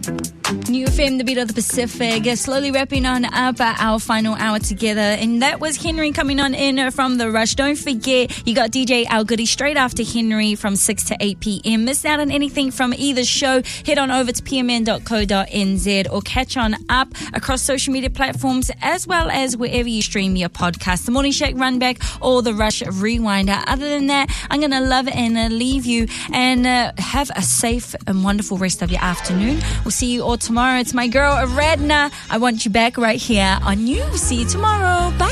New FM, the beat of the Pacific, slowly wrapping on up our final hour together. And that was Henry coming on in from The Rush. Don't forget, you got DJ Al Goody straight after Henry from 6 to 8 p.m. Missed out on anything from either show, head on over to pmn.co.nz or catch on up across social media platforms as well as wherever you stream your podcast. The Morning Shack Runback or The Rush Rewinder. Other than that, I'm going to love and leave you and have a safe and wonderful rest of your afternoon. We'll see you all tomorrow. It's my girl, Aradna. I want you back right here on You. See you tomorrow. Bye.